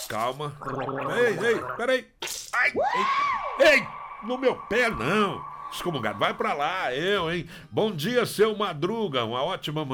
Calma. Ei, peraí. Ai, ei, no meu pé não. Excomungado, vai pra lá, hein? Bom dia, seu Madruga, uma ótima manhã.